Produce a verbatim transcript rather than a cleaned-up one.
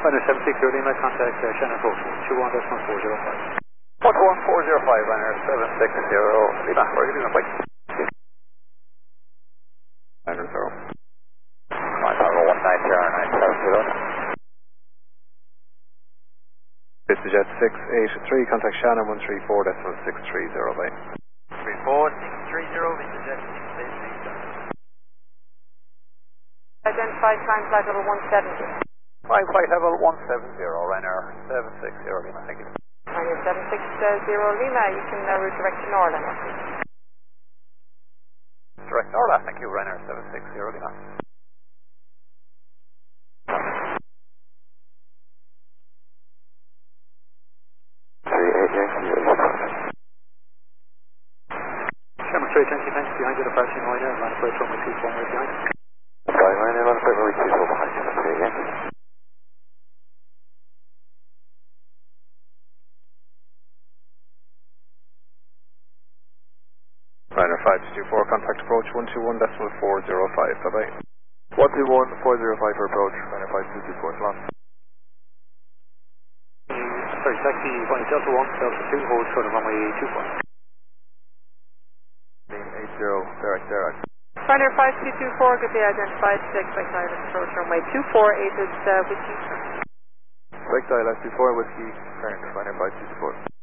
Ryanair seven six zero Lima, contact uh, Shannon Approach one two one decimal four zero five. one two one four zero five, Ryanair seven six zero Lima, where are you doing, please? Ryanair zero. Flight level one nine zero nine seven zero. VistaJet six eight three, contact Shannon one three four decimal six three zero, bye. three four six three zero, VistaJet six eight three. Identified time flight level one seventy. Flight flight level one seven zero, Ryanair seven six zero Lima, thank you. Ryanair seven six zero Lima, you can uh, route direct to Norland. Direct Norla, thank you, Ryanair seven six zero Lima. three eight Yankee, Sherman straight Yankee, thanks, behind you, departing Ryanair, line approach runway two four right behind. Sky Ryanair, line approach runway two four behind you, three eight Yankee. Ryanair five two four, contact approach one two one decimal four zero five, bye bye. one two one four zero five for approach, Ryanair five two two four, so long. Sorry, taxi point Delta one, Delta two, hold short of runway two four. eight zero, direct, direct. Ryanair five two two four, good day, identified to expect guidance approach runway two four eight is uh, whiskey. Direct dial S two four, whiskey, current, Ryanair five two two four.